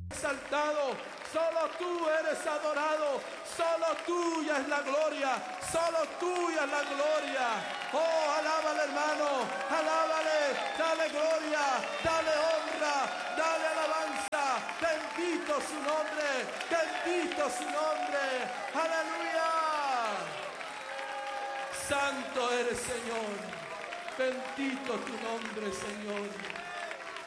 exaltado, solo tú eres adorado, solo tuya es la gloria, solo tuya es la gloria. Oh, alábale, hermano, alábale, dale gloria, dale honra, dale alabanza. Bendito su nombre, bendito su nombre. Aleluya. Santo eres, Señor. Bendito tu nombre, Señor.